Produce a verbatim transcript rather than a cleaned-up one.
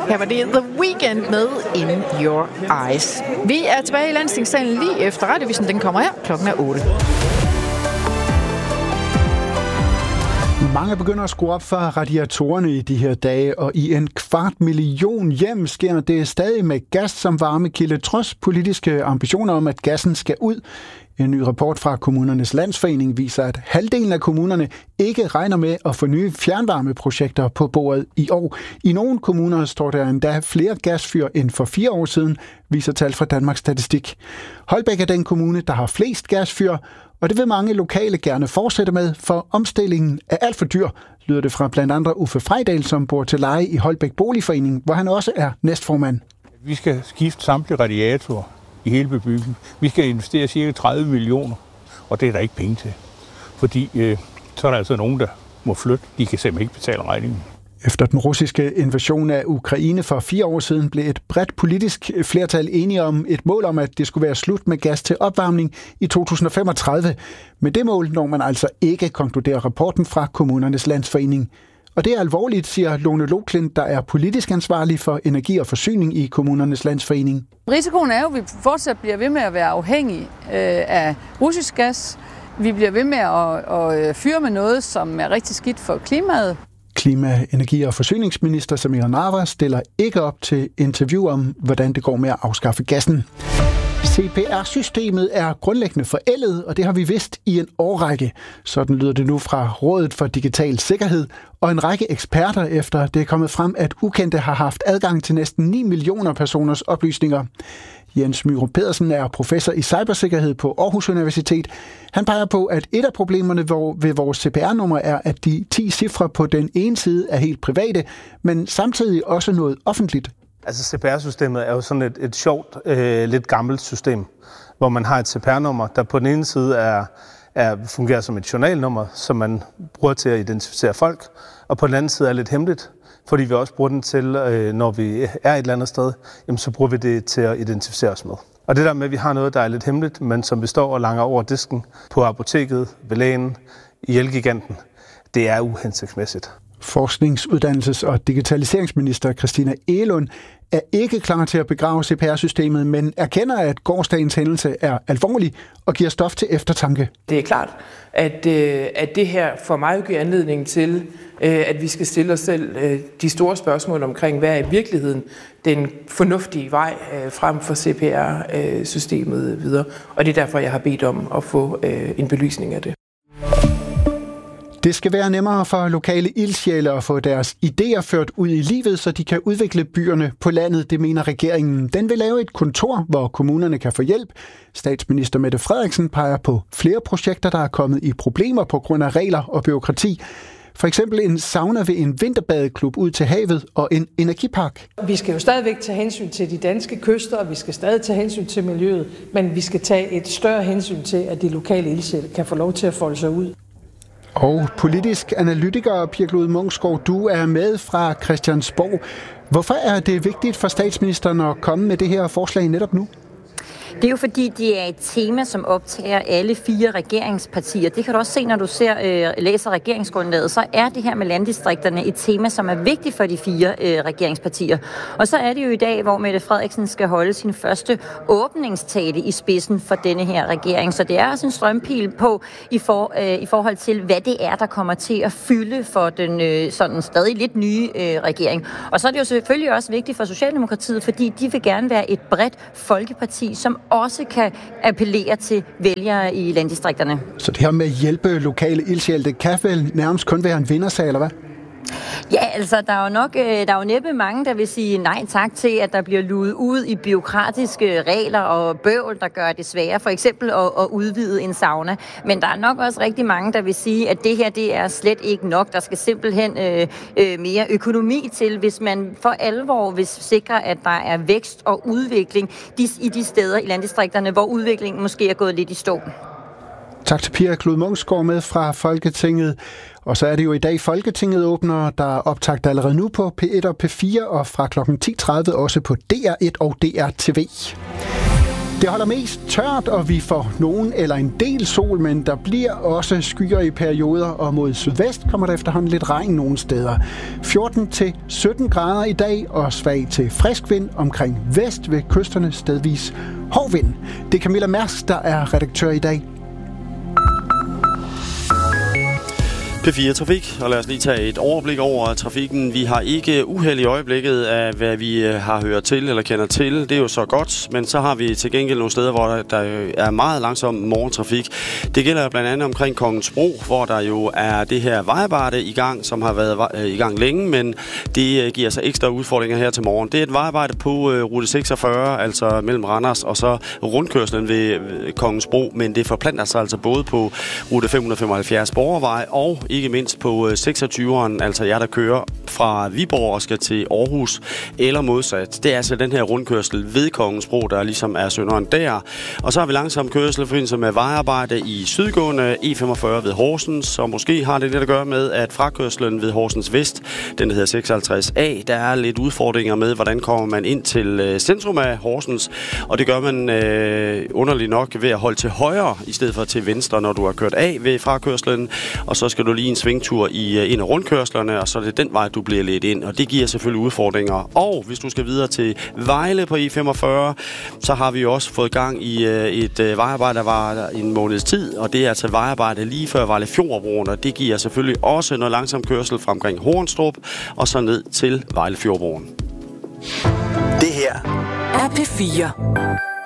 Her var det The Weeknd med In Your Eyes. Vi er tilbage i Landstingssalen lige efter Radiovisen. Den kommer her. Klokken er otte. Mange begynder at skrue op for radiatorerne i de her dage, og i en kvart million hjem sker det stadig med gas som varmekilde, trods politiske ambitioner om, at gassen skal ud. En ny rapport fra Kommunernes Landsforening viser, at halvdelen af kommunerne ikke regner med at få nye fjernvarmeprojekter på bordet i år. I nogle kommuner står der endda flere gasfyr end for fire år siden, viser tal fra Danmarks Statistik. Holbæk er den kommune, der har flest gasfyr, og det vil mange lokale gerne fortsætte med, for omstillingen er alt for dyr, lyder det fra blandt andre Uffe Frejdal, som bor til leje i Holbæk Boligforening, hvor han også er næstformand. Vi skal skifte samtlige radiatorer i hele bebyggelsen. Vi skal investere cirka tredive millioner, og det er der ikke penge til. Fordi øh, så er der altså nogen, der må flytte. De kan simpelthen ikke betale regningen. Efter den russiske invasion af Ukraine for fire år siden blev et bredt politisk flertal enige om et mål om, at det skulle være slut med gas til opvarmning i to tusind og femogtredive. Men det mål når man altså ikke, konkluderer rapporten fra Kommunernes Landsforening. Og det er alvorligt, siger Lone Loklint, der er politisk ansvarlig for energi og forsyning i Kommunernes Landsforening. Risikoen er jo, at vi fortsat bliver ved med at være afhængige af russisk gas. Vi bliver ved med at, at fyre med noget, som er rigtig skidt for klimaet. Klima-, energi- og forsyningsminister Samira Nawa stiller ikke op til interview om, hvordan det går med at afskaffe gassen. C P R-systemet er grundlæggende forældet, og det har vi vidst i en årrække. Sådan lyder det nu fra Rådet for Digital Sikkerhed, og en række eksperter efter det er kommet frem, at ukendte har haft adgang til næsten ni millioner personers oplysninger. Jens Myrup Pedersen er professor i cybersikkerhed på Aarhus Universitet. Han peger på, at et af problemerne ved vores C P R-nummer er, at de ti cifre på den ene side er helt private, men samtidig også noget offentligt. Altså C P R-systemet er jo sådan et, et sjovt, øh, lidt gammelt system, hvor man har et C P R-nummer, der på den ene side er, er, fungerer som et journalnummer, som man bruger til at identificere folk, og på den anden side er lidt hemmeligt, fordi vi også bruger den til, øh, når vi er et eller andet sted, jamen, så bruger vi det til at identificere os med. Og det der med, at vi har noget, der er lidt hemmeligt, men som vi står og langer over disken på apoteket, ved lægen, i Elgiganten, det er uhensigtsmæssigt. Forsknings-, uddannelses- og digitaliseringsminister Christina Egelund er ikke klar til at begrave C P R-systemet, men erkender, at gårsdagens hændelse er alvorlig og giver stof til eftertanke. Det er klart, at, at det her for mig giver anledning til, at vi skal stille os selv de store spørgsmål omkring, hvad er i virkeligheden den fornuftige vej frem for C P R-systemet videre. Og det er derfor, jeg har bedt om at få en belysning af det. Det skal være nemmere for lokale ildsjæle at få deres idéer ført ud i livet, så de kan udvikle byerne på landet, det mener regeringen. Den vil lave et kontor, hvor kommunerne kan få hjælp. Statsminister Mette Frederiksen peger på flere projekter, der er kommet i problemer på grund af regler og byråkrati. For eksempel en sauna ved en vinterbadeklub ud til havet og en energipark. Vi skal jo stadigvæk tage hensyn til de danske kyster, og vi skal stadig tage hensyn til miljøet, men vi skal tage et større hensyn til, at de lokale ildsjæle kan få lov til at folde sig ud. Og politisk analytiker Pia Glud Munksgaard, du er med fra Christiansborg. Hvorfor er det vigtigt for statsministeren at komme med det her forslag netop nu? Det er jo fordi, det er et tema, som optager alle fire regeringspartier. Det kan du også se, når du ser, øh, læser regeringsgrundlaget. Så er det her med landdistrikterne et tema, som er vigtigt for de fire øh, regeringspartier. Og så er det jo i dag, hvor Mette Frederiksen skal holde sin første åbningstale i spidsen for denne her regering. Så det er også en strømpil på i, for, øh, i forhold til, hvad det er, der kommer til at fylde for den øh, sådan stadig lidt nye øh, regering. Og så er det jo selvfølgelig også vigtigt for Socialdemokratiet, fordi de vil gerne være et bredt folkeparti, som også kan appellere til vælgere i landdistrikterne. Så det her med at hjælpe lokale ildsjæle, det kan vel nærmest kun være en vindersag, eller hvad? Ja, altså, der er jo nok, der er jo næppe mange, der vil sige nej tak til, at der bliver luet ud i bureaukratiske regler og bøvl, der gør det sværere, for eksempel at, at udvide en sauna. Men der er nok også rigtig mange, der vil sige, at det her, det er slet ikke nok. Der skal simpelthen øh, øh, mere økonomi til, hvis man for alvor vil sikre, at der er vækst og udvikling i de steder i landdistrikterne, hvor udviklingen måske er gået lidt i stå. Tak til Pia Glud Munksgaard med fra Folketinget. Og så er det jo i dag Folketinget åbner, der er optakt allerede nu på P et og P fire, og fra klokken ti tredive også på D R et og D R T V. Det holder mest tørt, og vi får nogen eller en del sol, men der bliver også skyer i perioder, og mod sydvest kommer der efterhånden lidt regn nogle steder. fjorten til sytten grader i dag, og svag til frisk vind omkring vest ved kysterne, stedvis hård vind. Det er Camilla Mærsk, der er redaktør i dag. P fire Trafik, og lad os lige tage et overblik over trafikken. Vi har ikke uheld i øjeblikket af, hvad vi har hørt til eller kender til. Det er jo så godt, men så har vi til gengæld nogle steder, hvor der, der er meget langsom morgentrafik. Det gælder blandt andet omkring Kongens Bro, hvor der jo er det her vejarbejde i gang, som har været i gang længe, men det giver sig ekstra udfordringer her til morgen. Det er et vejarbejde på rute seksogfyrre, altså mellem Randers og så rundkørslen ved Kongens Bro, men det forplanter sig altså både på rute fem hundrede femoghalvfjerds Borgervej og ikke mindst på seksogtyveren, altså jer, der kører fra Viborg og skal til Aarhus, eller modsat. Det er altså den her rundkørsel ved Kongens Bro, der ligesom er synderen der. Og så har vi langsom kørsel i forbindelse med vejarbejde i sydgående E femogfyrre ved Horsens, og måske har det lidt at gøre med, at frakørslen ved Horsens Vest, den hedder seksoghalvtreds A, der er lidt udfordringer med, hvordan kommer man ind til centrum af Horsens, og det gør man øh, underligt nok ved at holde til højre, i stedet for til venstre, når du har kørt af ved frakørslen, og så skal du lige en svingtur i ind- og rundkørslerne, og så er det den vej, du bliver lidt ind, og det giver selvfølgelig udfordringer. Og hvis du skal videre til Vejle på E femogfyrre, så har vi også fået gang i et vejarbejde, der var en måneds tid, og det er altså vejarbejde lige før Vejlefjordbroen, og det giver selvfølgelig også noget langsom kørsel fra omkring Hornstrup, og så ned til Vejlefjordbroen. Det her er P fire.